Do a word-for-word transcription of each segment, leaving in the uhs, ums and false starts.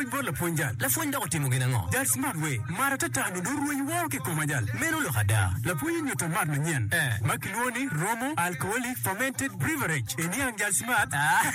bor la punjal la funda ko timu ginango that smart way mara tata no duru ni wo ke ko majal meno lo hada la punyi ni tomat manyen eh makiloni romo alcoholic fermented beverage eni angal smart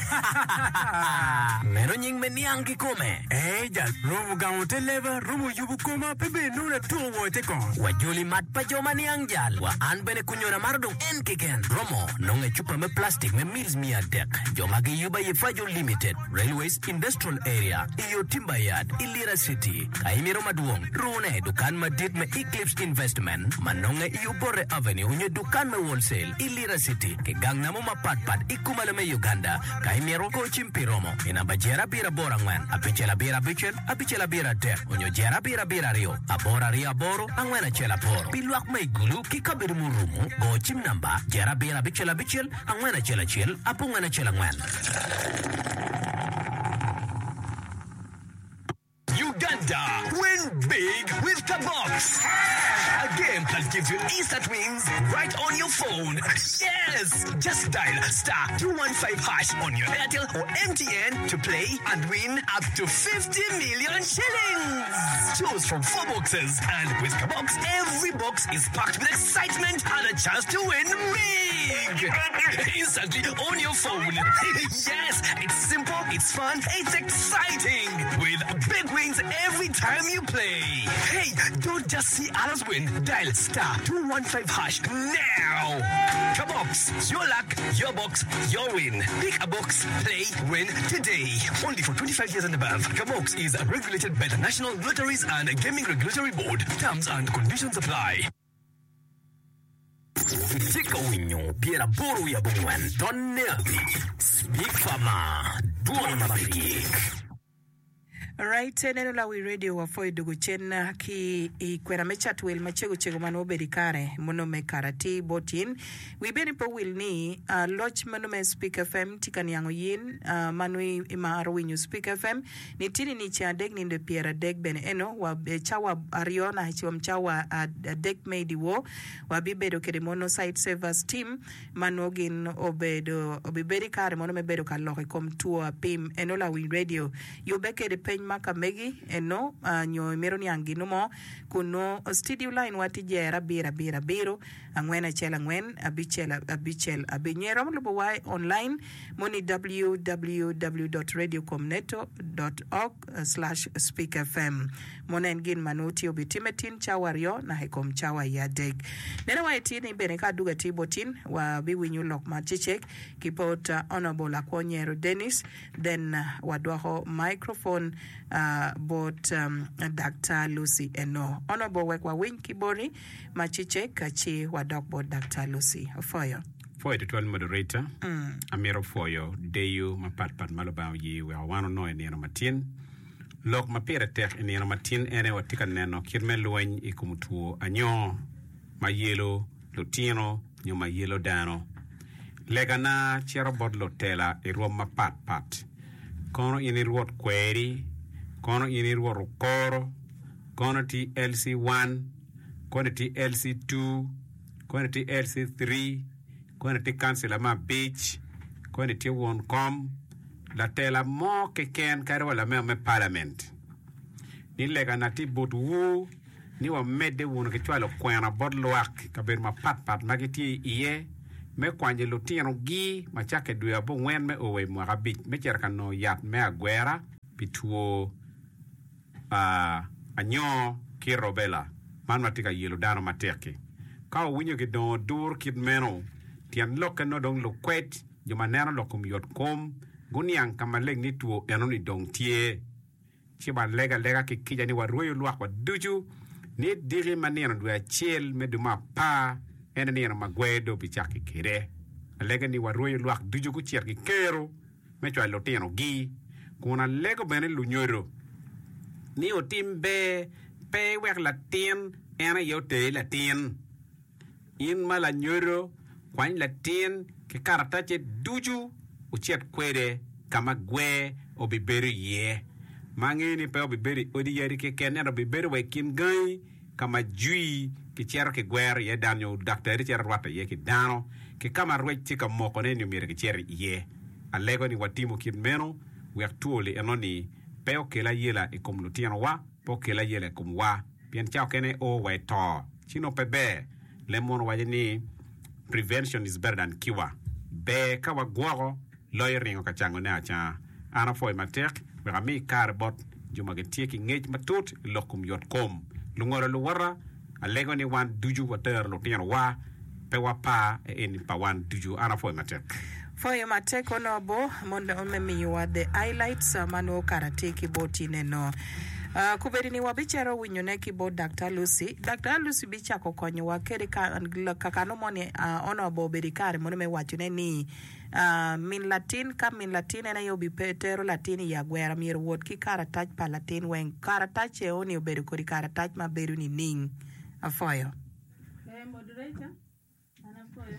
meno nying meniang ki kome eh jal romo gawo televa romo yubu koma pebe no la to wo te ko wajuli mat pa joma ni angal wa an bene kunyora mardo en kiken romo no nge chupa me plastic me mils mia dek joma gi yuba ye fajo limited railways industrial area iyo timber yard Ilira City kaimiro maduong rune dukan madit me Eclipse investment manonge iyo bore avenue nye dukan me wholesale Ilira City ke gang namo mapatpat ikumale me Uganda kaimiro ko chimpiromo ina bajera bira bora ngwen apichela bira bichel apichela bira dek onyo jera bira bira rio abora ria boro angwena chela poro pilwak me gulu kikabir murumu go chim namba jera bira bichela bichel angwena chela chel apungwena chela ngwen. Uganda, win big with Kabox. A game that gives you instant wins right on your phone. Yes! Just dial star two one five hash on your Airtel or M T N to play and win up to fifty million shillings. Choose from four boxes, and with Kabox, every box is packed with excitement and a chance to win big. Instantly on your phone. Yes, it's simple, it's fun, it's exciting. With big wins every time you play. Hey, don't just see others win. Dial star two one five hash now. Kabox, your luck, your box, your win. Pick a box, play, win today. Only for twenty-five years and above. Kabox is regulated by the National Lotteries and Gaming Regulatory Board. Terms and conditions apply. Tika winyo piera boru ya bungwen tonne abi speak fama duon mabik. Right, neno la we radio wa foi dugu chena ki ikwera mechat wil machego chego mano bedi kare mono me karati botin we beni po wil ni uh, lodge mano me Speak F M tikani yango yin uh, manui ima arwinyu Speak F M ni tini ni cha deg ni nde piera deg bene eno wa e, chawa ariona hichi wa mchawa uh, deg meidi wo wa bibedo kede mono site savers team mano gin obedo obibedi kare mono me bedo kaloke kom tuwa pim eno la we radio yubeke de pen maka megi eno uh, nyo meroni angino mo kuno studio line wati jera bira bira biro angwena chela ngwen abichela abichel abinyero mlubo wai online moni w w w dot radio comneto dot org slash speak f m mona ngin manuti obitimetin chawario na hekom chawa ya deg nena waiti ni beneka duga tibotin wa biwinyu lok machichek kipota honorable Akwonyero Dennis then uh, wadwaho microphone Uh, but um, Doctor Lucy Eno. Honorable Wekwa Win Kibori, Machiche, Kachi, Wadokbo, Doctor Lucy. Foyo. Foyo, the twelve moderator. Mm. Amiro Foyo, Deyu, Mapatpat, Malabao, Ye, we are one no in the Matin. Lok Mapera Tech in the Matin, and our ticket nano, Kirmel Luan, Ikumutu, Anyo, my yellow, Lutino, New my yellow dano. Legana, Cherobot Lotella, a Roma Pat Pat. Kono in it what query. Kono inir woro koro, kono ti L C one, kono ti L C two, kono ti L C three, kono ti Councilor Ma Beach, kono ti won com, la tela mo ke ken kare wala me me parliament. Ni lega na ti bot wu, ni wa mede won ke twalo kwena bodloak kaber ma pat pat magiti iye, me kwanje lo tieno gi ma chake duya bo wen me owe mo rabit me cher kan no yat me agwera pituo Uh, anyo ki robela man matika yelo dano mateke ka winyo ki don dur kid meno tian loka no dong lo kwet juma nero lokum yot kom guniang kamaleg ni tuo eno ni dong tie chiba lega lega ki kija ni waruyo luak wa duju ni diri maneno dua chiel meduma pa ene ni eno magwedo bichaki kire lega ni waruyo luak duju kuchier ki kero mechwa loteno gi kuna lego bene lunyoro ni o timbe pe wek latin ena yote latin in mala nyoro kwan latin ke karata che duju o chet kwede kama gwe o biberi ye mangini pe o biberi odi yeri ke kenero biberi we kin gai kama jui ke cher ke gwer ye danyo doctor cher wata ye ke dano ke kama rwechi ka moko ne ni mere ke cher ye alego ni watimo kin meno we actually enoni pe o kela yela e kom lutino wa po kela yela kom wa bien chao kene o wa to chino pe be le mon wa ni prevention is better than cure be ka wa gwago lawyer ka chango na cha ana foi matek wa mi kar bot juma ge tieki ngej matut lokum yot kom lungora luwara alego ni wan duju water lutino wa pe wa pa en pa wan duju ana foi matek Foyo mateko no bo monde ome miwa the highlights uh, mano karate kiboti neno. Uh, kuberi ni wabichero winyone kibo Doctor Lucy. Doctor Lucy bicha kokonyo wa keri ka, kakano mone uh, ono bo berikare mone me wachune ni uh, min Latin ka min Latin ena yobi petero Latin ya gwera mir wot ki karatach pa Latin wen karatach e oni oberu kori karatach ma beru ni ning. Afoyo. Hey, moderator. Anafoyo.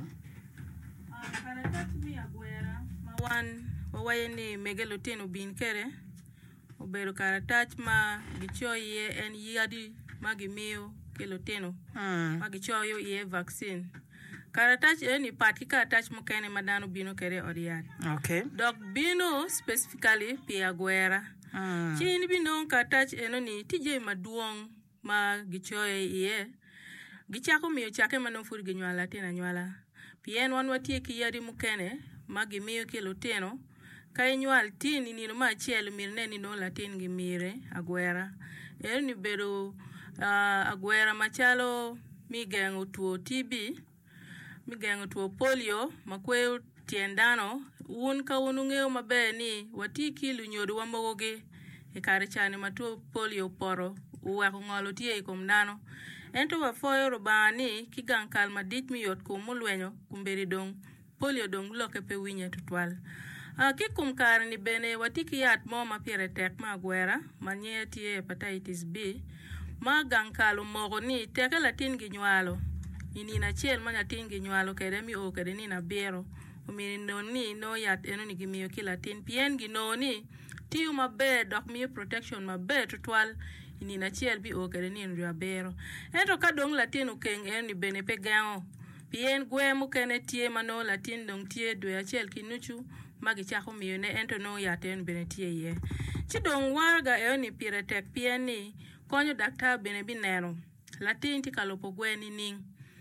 Karatach mi agwera mawan wawayeni megelutin ubin kere obedo karatach ma gichoye en yadi magimiyo keloteno Hmm. magichoyo ye vaccine karatach eni pat ki karatach mokene madano bino kere oriyat Okay. dok bino specifically pi agwera Hmm. chini bino karatach enoni tije maduong ma gichoye ye gichako miyo chake manofur ginywala tena nywala pien wan watie ki yadi mukene magi miyo kelo teno ka inywal tini nino ma chiel mirne ni no latin gi mire agwera er ni bedo uh, agwera machalo migengo tuo T B migengo tuo polio makwe tiendano un ka unu ngeo mabe ni wati kilu nyodo wamogoge e kare chane matuo polio poro uweko ngolo tie ikom dano ento wafoyo robani kigang kalma dit mi yot kum mulwenyo kumberi dong polio dong loke pe winye tutwal uh, kikum kare ni bene watiki yat mo ma piere tek ma gwera manye tie hepatitis B ma gang kalu mogo ni teke latin gi nywalo ini na chiel ma nyatin gi nywalo kede mi o kede ni na biro umiri no ni no yat eno ni gi miyo ki latin pien gi no ni tiyu mabe dok miyo protection mabe tutwal ini na chiel bi o kede ni nrio bero ento ka dong latin ukeng eno ni bene pe gao pien gwe mu kene tie mano latin dong tie dwe achiel kinuchu magi chako miyo ne ento no yat eno bene tie ye chi dong warga eno ni pire tek pien ni konyo daktar bene binero latin ti kalopo gwe ni ning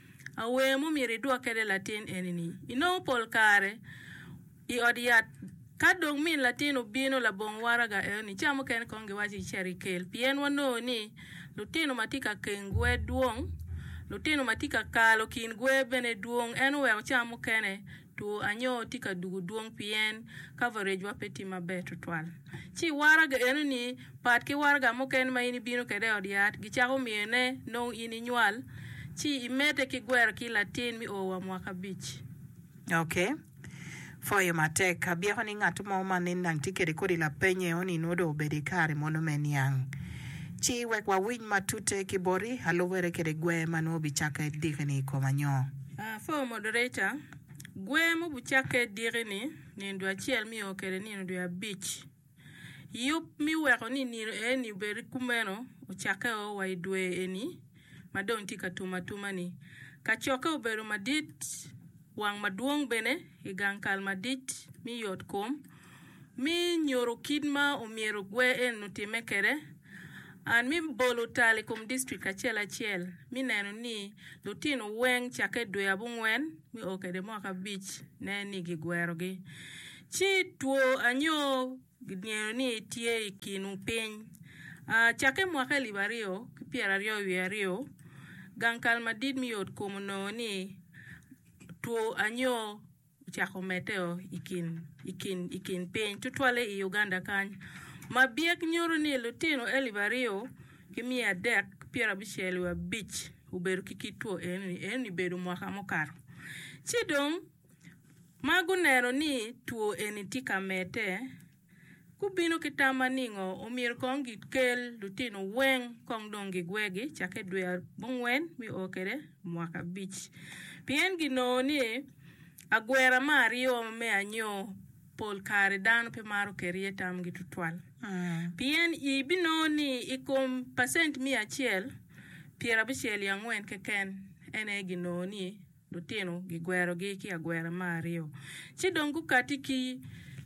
awe mu miri dwa kede latin enini ino pol kare i odiyat kadong min latin ubino la bong waraga eni chamo ken konge waji cheri kel pien wano ni lutino matika kengwe duong lutino matika kalo kin gwe bene duong enu we chamo kene tu anyo tika dugu duong pien coverage wapeti mabeto twal chi waraga enini pat ki waraga mo ken ma ini bino kede odiyat gichako miene no ini nywal chi imete ki gwer ki latin mi owa mwaka bich. Okay. Foyo matek abia honi ngatu mo manin nang tikere kori la penye oni nodo bedikare mono menyang. Chi wekwa winy matute kibori halovere kere gwe mano bichaka digni komanyo. Ah, for moderator, gwe mo buchake digni ni ndo achiel mi okere ni ndo bich. Yup mi weko ni ni eni beri kumeno uchake o waidwe eni madon tika tuma tuma ni kachoke oberu madit wang maduong bene igang kal madit mi yot kom mi nyoro kidma o miero gwe en nutime kere an mi bolo tali kum district achiel achiel mi neno ni lutino weng chake dwe abungwen mi okede mwaka bich ne ni gigwero gi chi tuo anyo gidnero ni tie ikinu piny uh, chake mwaka libario kipiera rio wiario gankal madid mi yot kumu no ni tuo anyo chako meteo ikin ikin ikin piny tutwale i Uganda kany mabiek nyoro ni lutino elibario kimia dek piera bicheli wa bich uberu kikituo eni eni beru mwaka mokaro chidong magunero ni tuo eni tika mete kubino kitama ningo umir kongi kel lutino weng kong dongi gwegi chake dwe bungwen mi okere mwaka bich pien gino ni agwera mario me anyo pol kare dano pe maro kerie tam gitu twal mm. Pien ibino ni ikom percent mi achiel piera bichiel yangwen keken ene gino ni lutino gigwero gi ki agwera mario chidongu katiki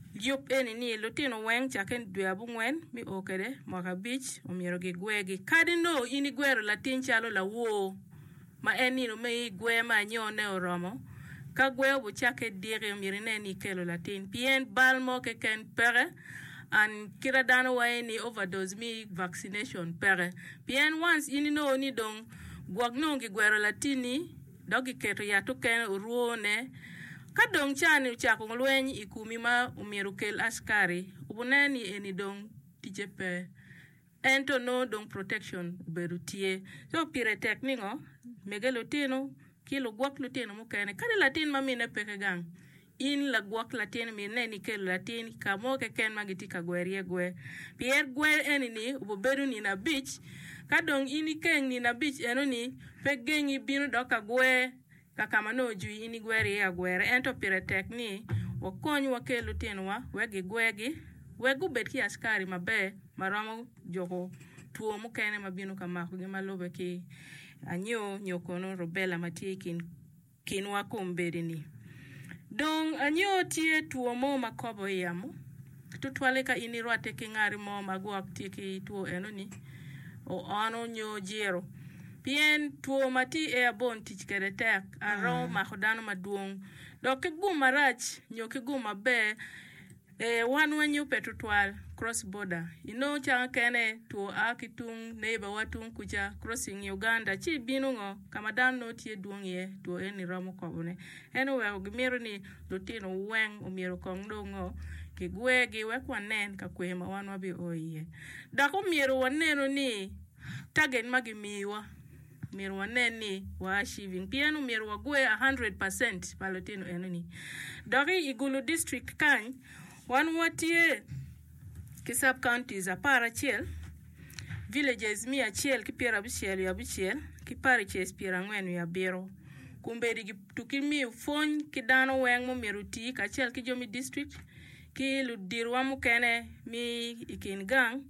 Yup eni ni lutino weng chaken dwe abungwen mi okede mwaka bich omiero gi gwegi. Kadi no ini gwero latin chalo la wo ma eni no me gwe ma nyone oromo. Ka gwe obu chake dire omiero ni kelo latin. Pien balmo ke ken pere and kira dano wa eni overdose mi vaccination pere. Pien once ini no ni dong gwag no gi gwero latini dogi keto ya to ken uruone. Kadong chani uchako ngolwenyi ikumi ma umiero kel askari ubuneni eni dong tijepe ento no dong protection uberutie so pire tekningo megelo tino kilo gwak lutino mukene kade latin mamine peke gang in la gwak latin mine ni kel latin kamo ke ken magiti ka gwerie gwe pier gwe eni ni uberu ni na beach kadong ini keng ni na beach eno ni pegengi binu doka gwe kama no jui ini gweri ya gwere ento pire tekni wakony wakelu tinwa wegi gwegi wegu betki askari mabe maromo joko tuo mukene mabinu kamako gi malobe ki anyo nyokono robela matie kin kinwa kumbedi ni dong anyo tie tuo mo makobo yamo tutwale ka ini rwate ki ngari mo magwak tie ki tuo eno ni o ano nyo jero Pien tuo mati e abon tich kede tek aro mm. makodano maduong do ke guma rach nyo ke guma be e wan wanyu petutwal cross border ino changa kene tuo akitung neighbor watung kucha crossing Uganda chi binungo kama dano tie duong ye tuo eni romo kobune eno we ogimiro ni lutino weng umiro kongdongo ke gwegi wekwa nen ka kwema wan wabi oye dako miro waneno ni tagen magimiwa Miru waneni wa achieving. Pienu miru wagwe one hundred percent palotino enoni. Dori Igulu district kany, wan watie ki sub counties apara chiel, villages mi achiel ki piera bichiel ya bichiel, ki parishes piera ngwenu ya biro. Kumbedi ki tukimi ufony ki dano weng mo miru ti ka chiel ki jomi district, ki ludirwa mukene mi ikin gang.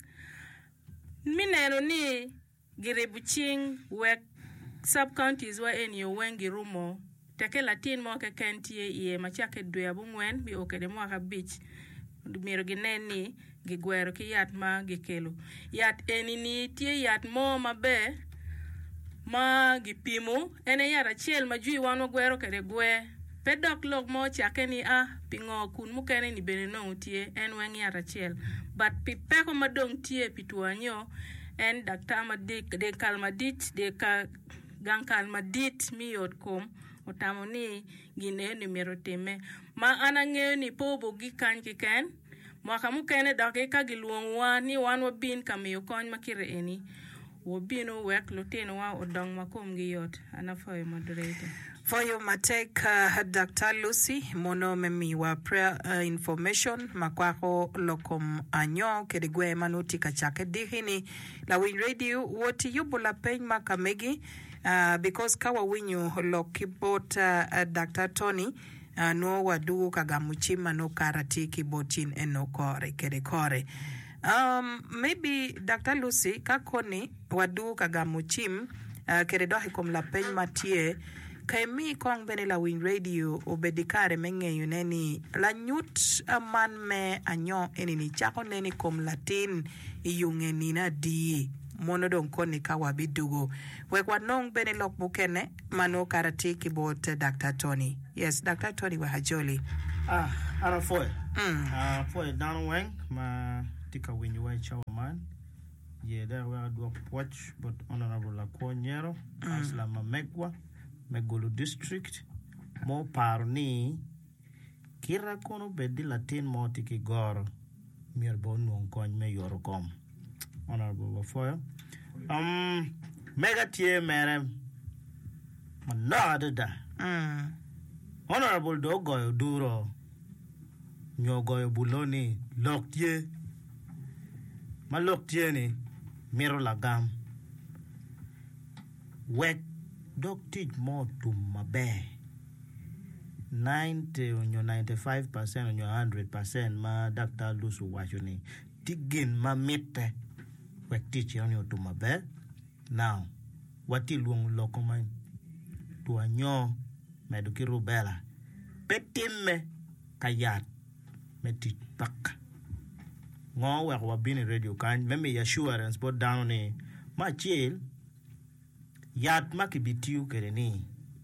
Mi neno ni Giribuching wek sub counties wa eni wengi rumo teke latin mo ke kentie ye machake dwe abungwen bi okede mwaka beach miro gineni gigwero ki yat ma gikelo yat eni ni tie yat mo mabe ma gipimo ene yara chiel majui wano gwero kede gwe pedok log mo chake ni ah pingo kun mukene ni bene no tie en wen yara chiel but pipeko madong tie pituanyo en daktar madik de kalmadit de ka gang kalmadit mi yotkom otamoni gine numero teme ma anange ni pobo gikan kiken mwaka mukene dakika giluongwa ni wan wabin kamiyo kony makire eni wabino wek lutino wa odong makom gi yot anafoy moderator For you, Matek, uh, Doctor Lucy, mono memi wa prayer uh, information, makwako lokom anyo, kedigwe manuti kachake dihini, la win radio, woti yubula pen makamegi, uh, because kawa winyu lokibot uh, uh, Doctor Tony, uh, no wadu kagamuchima no karati kibotin eno kore, kede kore. Um, maybe Doctor Lucy, kakoni wadu kagamuchim, uh, keredohi kom la pen matie, Kaimi kong bene la win radio obedikare menge yuneni la nyut aman me anyo enini chako neni kom latin iyunge nina di monodon koni kawa bidugo wekwa nong bene lok bukene mano karati kibot Doctor Tony. Yes, Doctor Tony wahajoli. Ah, ara foy. Mm. Ah, foy down weng ma tika winyu wa chawa man. Ye there we do watch but honorable la konyero mm. asla mamegwa Megulu district mo parni kira kono bedi latin mo tiki goro mirbo non kon me yorkom honorable for um mega tie mere manada da mm honorable dogo duro nyogo buloni loktie maloktie ni miro lagam wek Dog teach more to mabe. ninety on your ninety-five percent on your one hundred percent ma Doctor Lusu washuni. Tigin ma mete. We teach on you to mabe. Now, what il wong lokoman to a nyo meduki rubella. Petime kayat. meti tak ngo wa wa bin radio kan me me assurance but down ni ma chiel yat makibitiu kereni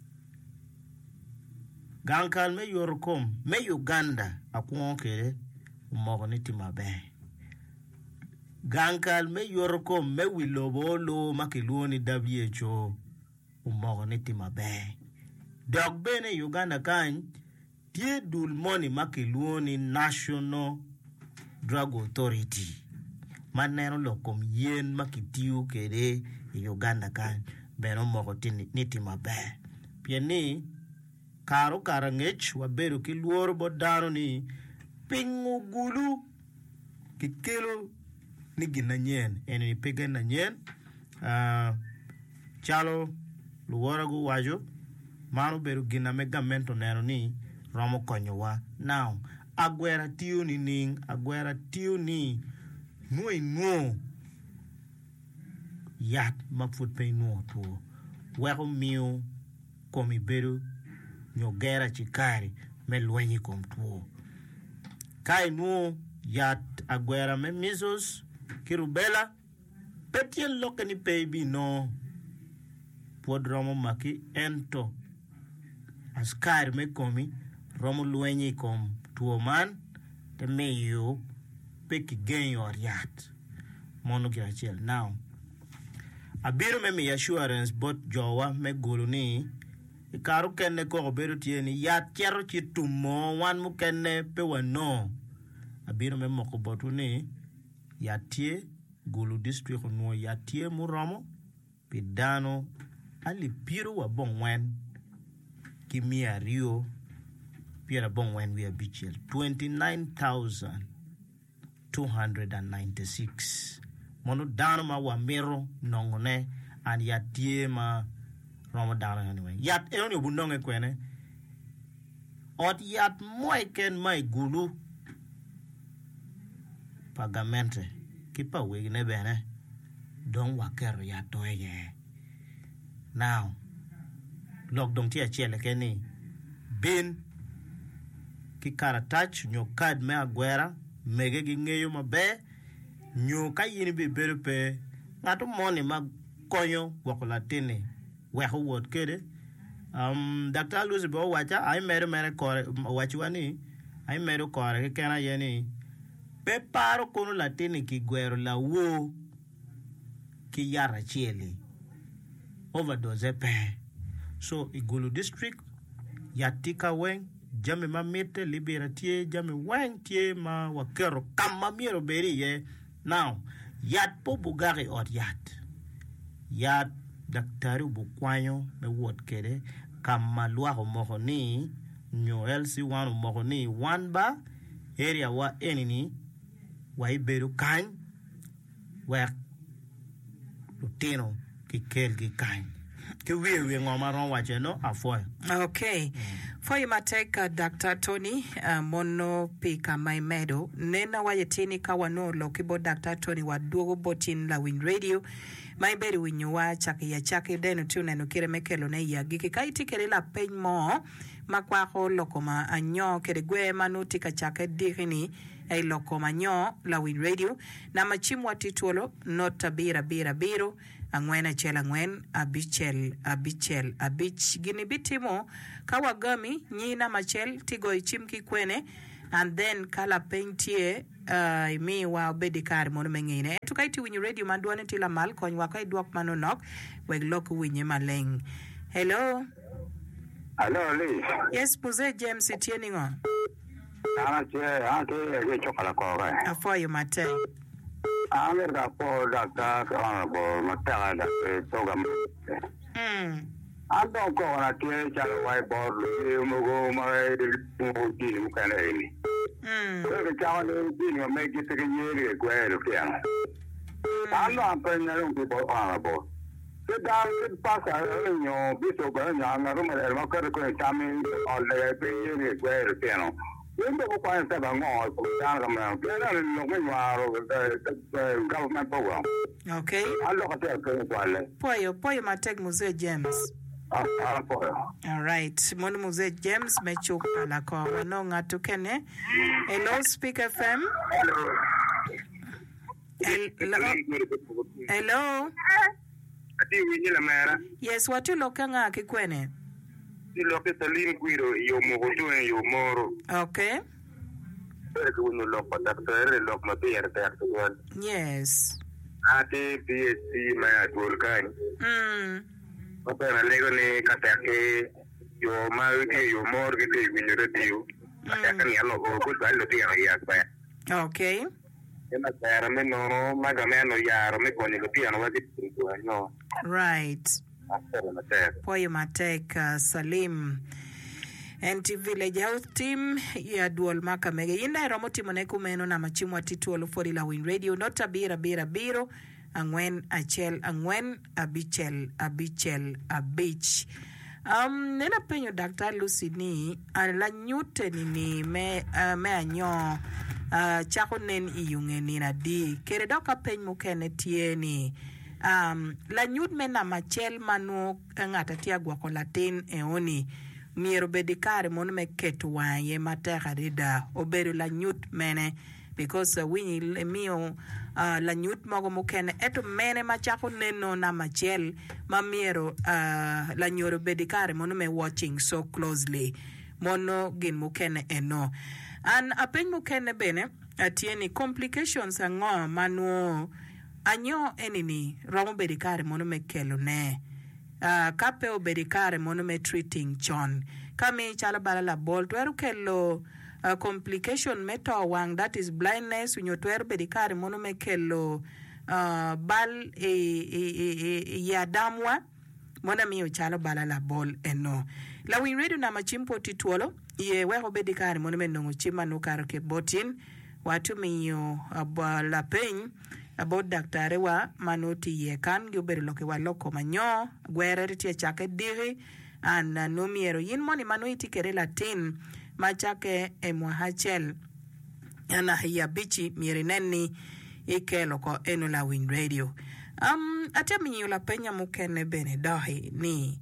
gankal me yorkom me Uganda akuon kere umogni timabe gankal me yorkom me wilobolo makiluoni W H O umogni timabe dog bene Uganda kan tie dul money makiluoni National Drug Authority manero lokom yen makitiu kere Uganda kan beno mogoti niti mabe pieni karo karangech waberu ki luoro bodano ni pingu gulu kikelo ni ginanyen eni ni pegen nanyen uh, chalo luoro gu wajo mano beru gina megamento nero ni romo konyowa now agwera tiu ni ning agwera tiu ni nuoi nuo yat mapfut pe nuo tuo weko miu komi beru nyogera chikari me luenyi kom tuo kai nuo yat agwera me measles kirubela petien loke ni baby no pod romo maki ento askari me komi romo luenyi kom tuo man te meyo peki gen yor yat mono gira chel now abiru me mi assurance bot jowa me gulu ni ikaru kenne ko beru tieni yat chero chitumo wan mu kenne pe wano abiru me moko botu ni yatie gulu district no yatie muromo pidano ali piru wa bongwen kimia rio pira bongwen we abichel twenty-nine thousand two hundred ninety-six mono dano ma wa mero nongone an yatie ma romo dano anyway yat e oni bunonge kwene ot yat moiken mai gulu pagamente kipa wegne bene don waker yato ye now log dong tia chele keni bin ki karatach nyo kad me agwera mege gi ngeyo mabe nyo ka yini be berpe ngato moni ma konyo wakola tene we ho wot kede um Doctor Lucy bo wacha ai mere mere kore wachi wani ai mere kore ke kana yeni pe paro kono latini ki gwero la wo ki yara chele overdose pe so igulu district yatika wen jame mamete libera tie jame wen tie ma wakero kama miero beri ye now yat po bugari or yat yat daktari bukwanyo me wot kede kama lwa ho mohoni nyo L C one mohoni one ba area wa enini wa iberu kan wa lutino ki kel ki kan ke we we ngoma ron wa cheno afo okay mm. For you mateka Doctor Tony uh, mono pika my medo nena wa yetini kawa no lokibo Doctor Tony wa duogo botin la Win Radio my beri winyowa chake ya chake denu tuna nukire mekelo na ya giki kaiti kere la pen mo makwa ho lokoma anyo kere gwe manuti ka chake digini ay lokoma nyo la Win Radio na machimu watituolo nota bira bira biro angwena chela ngwen abichel abichel abich gini bitimo kawa gami nyina machel tigo ichimki kwene and then kala pentie uh, mi wa bedikar mono mengine tukaiti winyi radio maduane tila mal kony wakai duok manonok weg loku winyi maleng. Hello hello Liz. Yes Puze James itieni ngo ana che ante ye chokala ko ga afo yo mate amer da po da ka ka bo mata da to ga mm ando ko na tie cha wai bo mo go ma mo di mo kana ni mm ko ka na di no me ki te ye re ko e ro kia ando apen na ro bo ana bo se da se pasa no biso ko na na ro ma ro ka ko cha me o le pe ye ko e ro kia no Yendo ko pa sa bango ko ta na ma kera no ko maro government program okay allo ka te ko wale poyo poyo matek Mzee James All right. Mon Muse James Mechuk Alako. Wanonga tukene. Hello, Speak F M. Hello. Hello. Yes, what you looking at, Kikwene? You look at the lean guido, you more doing your more. Okay. Yes. Ati P S C my Vulcan. Hmm. Okay, I legally Katake, your married, your mortgage, when you review. I can yellow or good value to your Okay. Right. Poyo Matek uh, Salim Anti Village Health Team ya dual maka mege inda romo timone kumeno na machimu atitu olufori la Win Radio nota bira bira biro angwen achel angwen abichel abichel abich um nena penyo Doctor Lucy ni la nyute ni me uh, me anyo uh, chako nen iyunge ni na di kere doka peny mukene tieni um la nyut mena machel manu ngata tia gwako latin e oni miero bedikare mon me ketu wanye mateka rida oberu la nyut mene because uh, winyi mio uh, la nyut mogo mukene eto mene machako neno na machel ma miero uh, la nyoro bedikare mon me watching so closely mono gin mukene eno an apen mukene bene atieni complications ango manu anyo enini romo bedikare mono me kelo ne uh, kape o bedikare mono me treating chon kami chala bala la bol tueru kelo uh, complication meto wang that is blindness unyo tueru bedikare mono me kelo uh, bal e, e, e, e, ya damwa mona miyo chala bala la bol eno la Win Radio na machimpo tituolo ye weho bedikare mono me nongo chima nukaro ke botin watu miyo uh, la peny about daktari wa manoti ye kan guberi loke wa loko manyo gwere tie chake diri an uh, nomiero yin moni manu iti kere latin ma chake e muahachel ana hiya bichi mieri neni ike loko enu la Win Radio um atia minyo la penya mukene bene dohi ni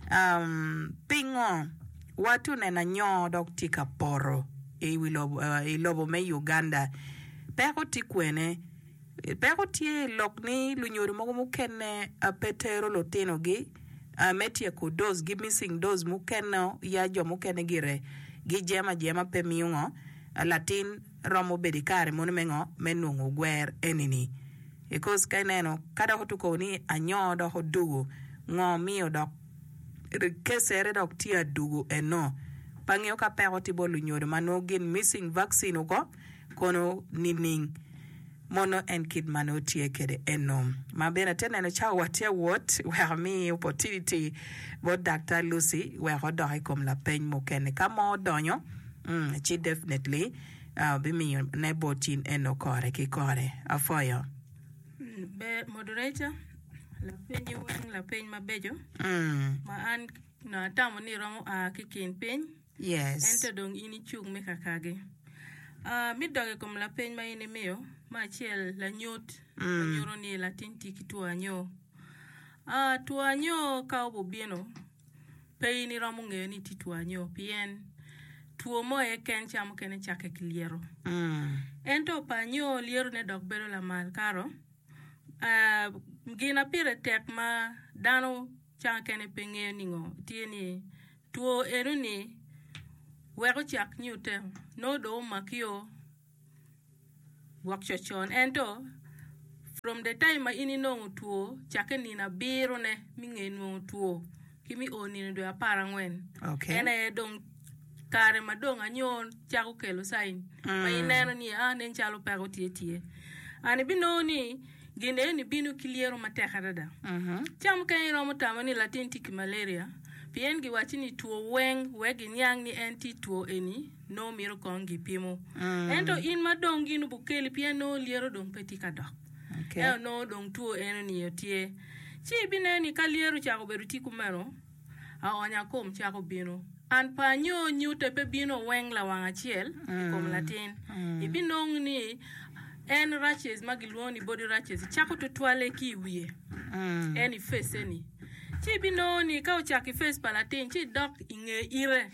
um pingo watu nena nyo doktika poro e wilobo uh, ilobo me Uganda peko tikwene Pero tie lokni lunyori mogo mukene a petero loteno gi a metie ko dose gi missing dose mukene ya jo mukene gire gi jema jema pe miungo latin romo bedikare mono mengo menungo gwer enini because kaineno kada hotuko ni anyo do hodugo ngo mio do kesere dok tia dugo eno pangyo ka pero tibo lunyori manogin missing vaccine uko kono nining mono en kid mano tie kede enom mabena tena no cha watia what where me opportunity but Doctor Lucy where hodo kom la peny mokene kama donyo mm chi definitely uh be me ne botin eno kore ki kore afoyo be moderator la peny wen la peny mabejo mm ma an na tamo ni romo a kikin peny yes ento dong ini chung me kakage ah uh, mi doge kom la peny ma ini meo ma chiel la nyot mm. nyoro ni la tinti kitu anyo ah tu anyo ka obo bieno pe ni romo nge ni titu anyo pien tuo mo e ken cham ken chake kliero mm. ento pa nyo liero ne dok bero la mal karo ah uh, gina pire tek ma dano chan ken penge ningo tieni tuo eru ni wero chak nyute no do makio wakchochon ento from the time ma ini no tuo chake ni na biro ne minge no tuo kimi oni ndo apara ngwen okay ene dong kare madong anyon chako kelo sign mm. ma ineno ni a nen chalo pero tie tie ani bino ni gine ni bino kiliero matekada mhm cham kan ro motama ni latin tik malaria pien gi wachini tuo weng wegi nyang ni enti tuo eni no miro kongi pimo mm. ento in madong ginu bukeli pien no liero dong petika dok okay e no dong tuo eno ni yotie chi bine ni kaliero chako beruti kumero a onya kom chako bino an panyo nyute pe bino weng la wanga chiel mm. kom latin mm. ibinong ni en rashes magiluoni body rashes chako to twale ki wiye mm. eni face eni chi bino ni ka ochaki face palatin chi dok inge ire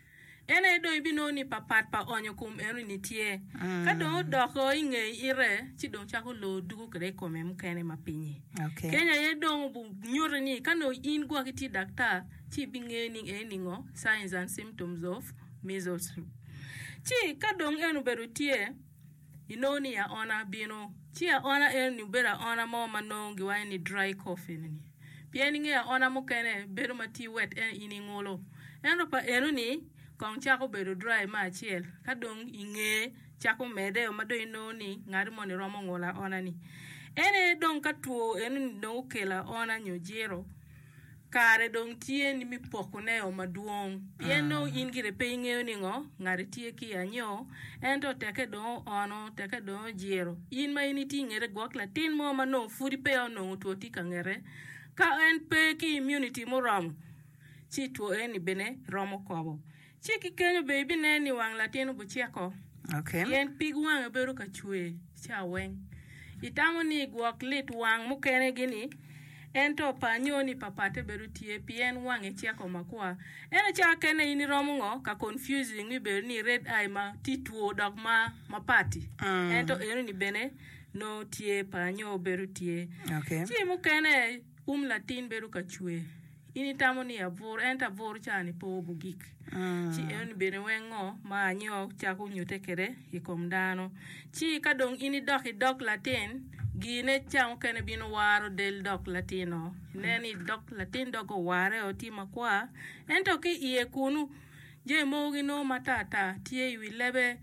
ene do bino ni papat pa onyo kum enu nitie ka do doko inge ire chi don chako lo dugu kre kome mkene mapinyi Okay. Kenya ye dong bu nyuri ni kano in gwa kiti dakta chi binge ni eningo signs and symptoms of measles. Chi ka dong enu berutie inoni ya ona bino chi ya ona enu bera ona mo manongi wa ni dry cough ni. Pieninge ya ona mukene beru mati wet en iningolo. Eno pa enu ni kong chako beru dry ma chiel ka dong inge chako mede o mado inoni ngari moni romo ngola ona ni. Ene dong ka tuo enu no kela ona nyojero kare dong tie ni mi pokune o maduong pieno uh. ingire pe ingeo ni ngo ngare tie ki anyo ento teke do ono teke do jero in ma ini ti ngere gwak latin mo ma no furi pe ono tuo ti kangere ka en pe ki immunity mo ram chi tuo eni bene romo kobo chi ki kenyo baby ne ni wang latin bu chieko Okay. yen pig wang beru ka chue cha weng itamo ni gwak lit wang mukene gini ento panyo ni papate beru tie pien wang e chieko makwa ene cha kene ini romungo ka confusing ni beru ni red eye ma tituo dog ma mapati Mm. ento enu ni bene no tie panyo beru tie Okay. chi mukene um latin beru ka chue ini tamo ni avor enta vor cha ni po bugik Mm. chi en bene wengo ma nyo chaku nyute kere ikom dano chi kadong ini dok i dok latin gine chang kene bino waro del dok latino neni dok latin dok ware o ti makwa ento ki iye kunu je mogi no matata tie wi lebe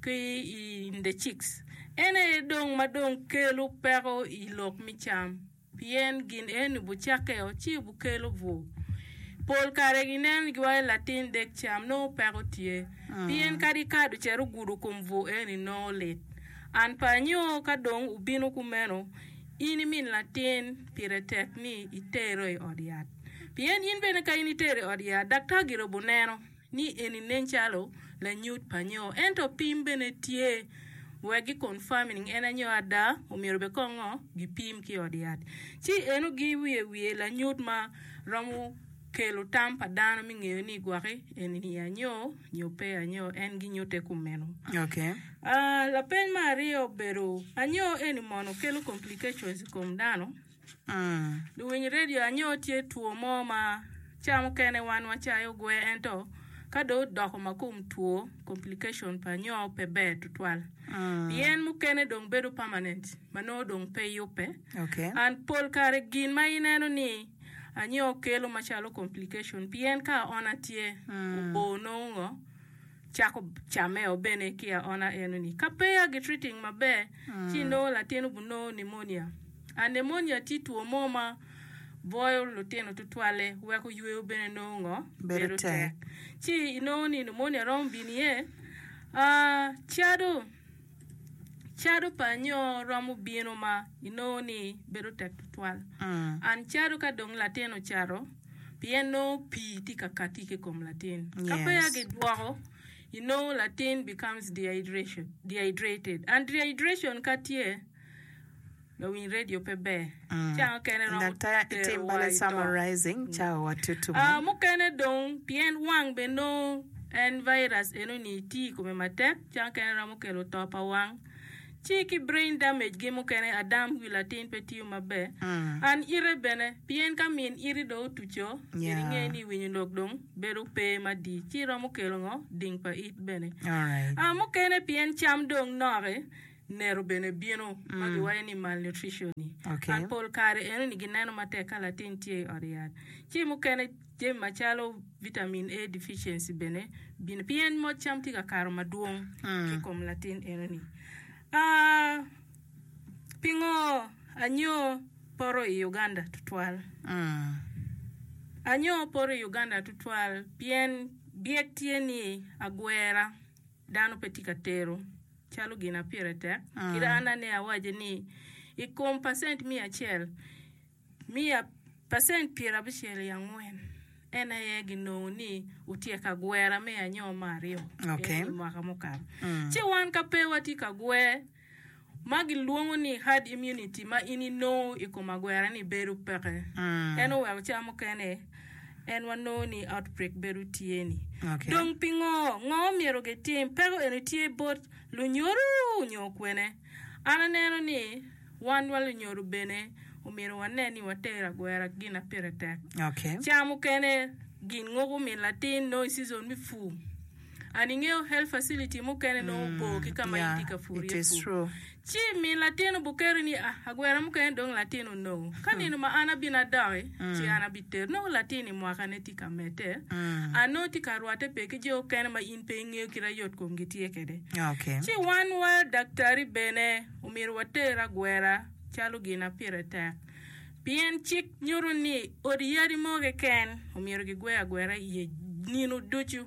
ki in the chicks ene dong madong kelu pero ilok micham pien gin enu buchake o chi bukelo vu Pol kare ginen gwa latin dek cham no perotie. Pien kadi kadu cheru gudu kumvu eni no let. An panyo kadong ubinu kumeno ini min latin pire tekni itero e odiat. Pien in bene ka ini tere odiat dakta giro buneno ni eni nenchalo la nyut panyo ento pim bene tie wegi confirming ena nyo ada umirobe kongo gipim ki odiat. Chi enu gi wiye wiye la nyut ma ramu kelo tampa dano mi ngeo ni gwake eni ya nyo nyope anyo en gi nyote kumeno. Okay. Ah uh, la pen mario bero anyo eni mono kelo complications kum dano. Mm. Duwin radio anyo tie tuo mo ma chamo kene wan wachayo gwe ento kado doko makum tuo complication pa nyo pe be tutwal. Mm. Yen mu kene dong bedo permanent mano dong pe yupe. Okay. An pol kare gin ma ineno ni anyo kelo machalo complication pien ka ona tie mm. ubono ngo chako chameo bene kia ona enuni kapea ge treating mabe mm. chi no latino buno pneumonia and pneumonia titu moma boil lutino tutwale weko yue bene no ngo better take chi ino ni pneumonia rom binie ah uh, chado chado panyo romu bino ma inoni beru tek tutwal mm. an chado ka dong latino charo pieno pi tika katike kom latin Yes. kapaya ge dwaro you know latin becomes dehydration dehydrated and dehydration katie no in radio pebe Mm. cha kene romu Dakta itimbale summarizing mm. cha watutu ah uh, mukene dong pien wang beno en virus enoni ti kuma matek cha kene romu kelo topa wang chiki brain damage gemo kene adam wilatin petiu mabe mm. an ire bene pien kamin iri do tucho Yeah. iri ni winyi dong beru pe madi chiro mo kelongo ding pa it bene All right. ah mo kene pien cham dong nore nero bene bieno mm. magi wayni malnutrition ni Okay. an pol kare eno ni gineno mateka latin tie oriat chi mo kene je machalo vitamin A deficiency bene bin pien mo cham tiga karo maduong Mm. ki kom latin eno ni Ah, uh, pingo anyo poro i Uganda tutwal. Mm. Anyo poro i Uganda tutwal bien biek tieni agwera dano petika tero. Chalo gina pirete. Mm. Kira anane awaje ni ikom percent mia chel. Mia percent pira bishele ya ngwen. Ena yegi no ni utie kagwera me anyo mario. Okay. Mwaka mukara. Mm. Chi wan ka pe wati ka gwe magi luongo ni herd immunity ma ini no ikomagwera ni beru peke Mm. eno wew chamo kene en wano ni outbreak beru tieni Okay. dong pingo ngo miero ge tim pego ene tie bot lu nyoru nyokwene ana neno ni wan walu nyoru bene umiero waneni watera gwera gina pere tek Okay. chamo kene gin ngogo min latin no season mi fu ani ngeo health facility mo kene no bo ki kama Yeah, indika furi it is true. chi min latino bukeri ni ah agwera mo kene dong latino no kanino ma ana bina dawe chi ana biter no latini mo akane tika mete Mm. ano tika ruate pe ke jo kene ma in pe ngeo kira yot kom gitie kede Okay. chi wan wa daktari bene umir watera gwera chalo gina pire tek pien chik nyuru ni odi yadi moge ken umir gi gwera gwera ye nino duchu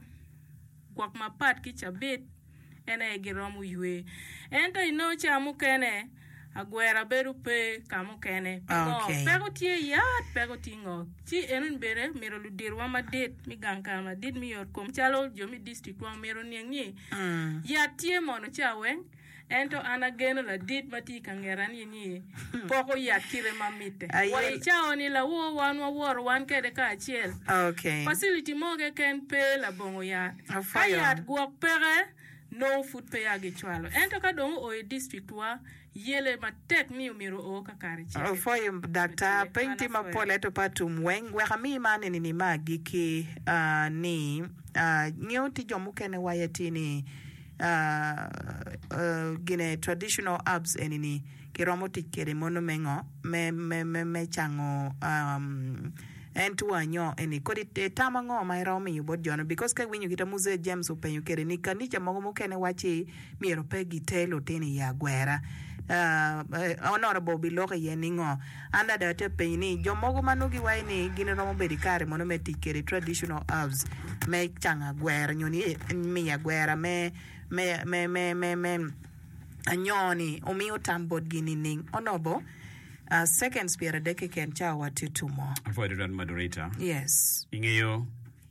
kwak mapat ki chabit ene gi romu yue ento ino chamu kene agwera beru pe kamu kene pego Okay. pego tie yat pego tingo chi enun bere miro ludirwa madit mi ganka madit mi yor kom chalo jomi district wa miro niengi Mm. ya tie mono chawen ento ana geno la dit mati kangerani ni poko ya kire mamite Aye. wala chao ni la wo wan wa wor wan kede ka achiel Okay. facility moge ken pe la bongo ya Afaya. ayat go pere no food pe ya gichwalo ento ka dongo o e district wa yele matek mi umiro o ka kare chi Oh, for you, Doctor, Betul, penti mana mapole to patum weng weka mi mane ni ni magi ki uh, ni uh, nyoti jomuke ne wayeti ni uh, uh, gine traditional herbs eni ni kiromo tikere mono mengo me me me me chango um entu anyo eni kodi te tama ngo ma iro mi yubot jono because ka winyu kita muze James upenyu kere ni kanicha mogo mukene wachi miero pe gitelo teni ya gwera uh, uh, honorable biloke yeningo anda da te peini jomogo manugi waini gine romo bedikare mono me tikere traditional herbs me changa gwera nyoni mi ya gwera me me me me me, me anyoni omiyo tambot gini ning honorable uh, second spirit deke ken cha watu tumo. Avoid run moderator. Yes. Ingeyo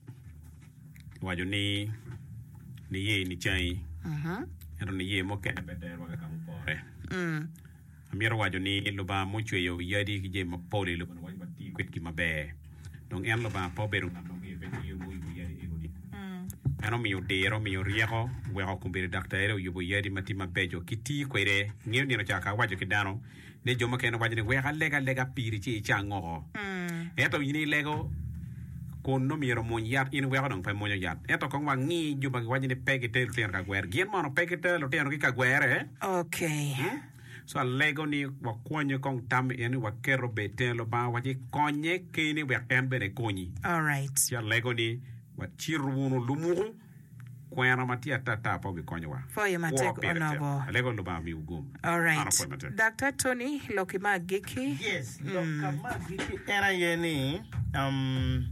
wajo ni ni ye ni chai. Mhm. Ero ni ye mo kene beder waga kampore. Mm. Amiro wajo ni loba mochwe yo yadi ki je mapole loba wajo bati kwet ki mabe. Donc en loba po beru na no ye beti yo mo yadi ego ni. mm. Ano mi yo dero mi yo rieko wego kumbiri daktari yo bo yadi mati mabejo kiti kwere ngeyo ni no chaka wajo kidano ne joma kene wajo ni wega lega lega piri chi chango. Mm. Eto yini lego kon no miro mon yat in wego dong pa monyo yat eto kong wa ngi juba wajo ni pege tel ten ka gwer gien mono pege tel ten ki ka gwer eh Okay. so a lego ni wa konyo kong tam en wa kero be ten lo ba waji konye kini wa en bere konyi All right. ya lego ni wa chiruno lumuru kwena matia tata pa bi konyo wa For you, Matek Honorable. lego lo ba mi ugum All right. Ano po, Matek? Doctor Tony Lokima Giki. Yes, Doctor Magiki era yeni um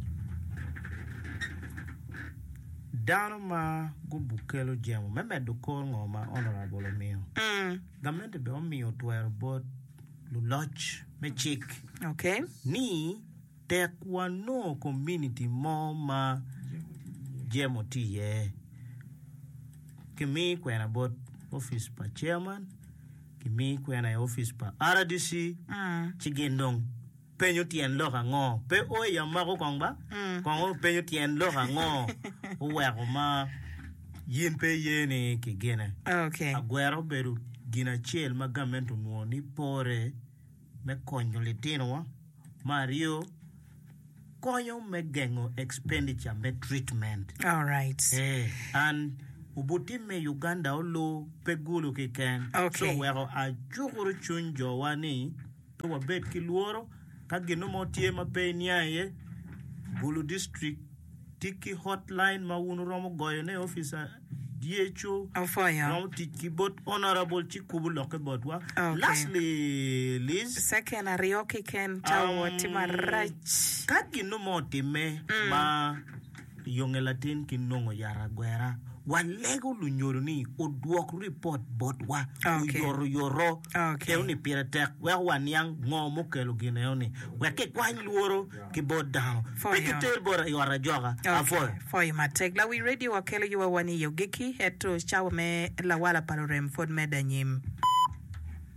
down ma go bukelo jamo meme do ko ngoma honorable mio Mm. government be o mio twer bot lu lodge me chick Okay. ni tekwa no community mo ma jemo tiye kimi kwena bot office pa chairman kimi kwena office pa R D C Mm. chigendong penyo tien lo ngo pe o ya ma ko kongba Mm. kongo penyo tien lo ngo o wa ko ma yin pe yene ke gene Okay. agwero beru gina chel ma gamento no ni pore me konyo litino wa mario konyo me gengo expenditure me treatment All right. eh and ubuti me Uganda olo pegulu ke ken Okay. so wero a juguru chunjo wani to wa bet ki luoro ka gino mo tie ma pe niaye Bulu district tiki hotline ma wunu romo goyo ne officer D H O Oh, for you. romo tiki bot honorable chikubu loke bot wa Okay. lastly Liz Second Arioki Ken Chawo Um, Timarach. ka gino mo time ma yonge latin kinongo yara gwera walego lunyoro ni odwok report bot wa Okay. yoro yoro Okay. euni piratek we wanyang ngomo kelo gine euni we ke kwany luoro ki bot down For peke you. tel bora yora joga afoy Okay. For you, Matek. La we radio wakele yuwa wani yogiki eto chawo me la wala palorem fod medanyim.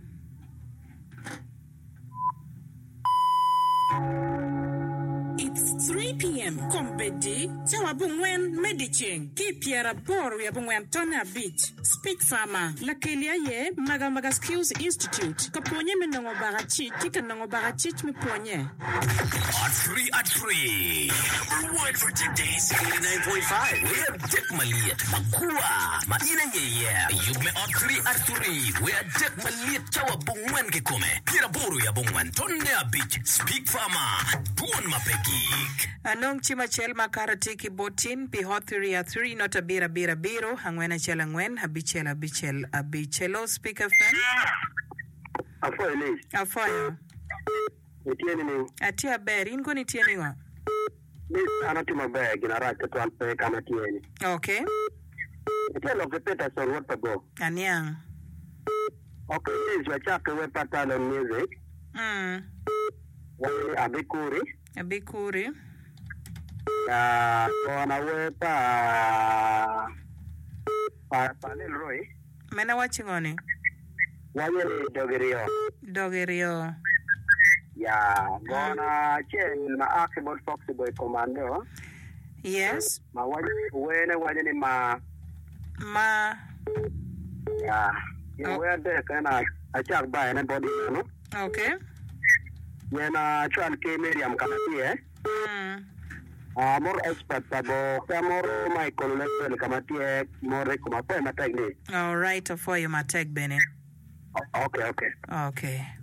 three p.m. Kompedi, Tawabungwen Mediching, Kipiera Bor, Yabungwen Tona Beach, Speak Farmer, Lakelia Ye, Magamaga Skills Institute, Kaponye Menongo Barachi, Tikanongo Barachich Miponye. At three at three. Number one for today's eighty-nine point five. We're Dick Maliat, Magua, Maina Ye, you may at three at three. We're Dick Maliat, Tawabungwen Kikome, Piraburu Yabungwen, Tona Beach, Speak Farmer, Duan Mapegik. Anong chima chel makaratiki botin, pi hot three at three, not a bira bira biro, hangwena chelangwen, habichel abichel abichelo, speaker fan. Afoy ni. Afoy. Itieni ni. Atia ber, ingo ni tieni ngo. Ni anatima ber, ginaraka tuan pe kama tieni. Okay. Itieni lo kepeta son what to go. Anyang. Okay, this is wachaka we pattern music. Mm. Wani abikuri. Abikuri. Ya, wana we pa pa pa Lil Roy. Mena wachingoni. Wani dogerio. Dogerio. Ya, wana chen na Archibald Foxy Boy Commando. Yes. Ma wani wene wani ni ma Ma. Ya, ya we de kana achak ba ne body no. Okay. Yena chuan ke Miriam kamati eh. Mm. Ah, more expert tabo, more Michael level kamati eh, more kuma pe matagni. All right, for you, my tech, Benny. Okay, okay. Okay.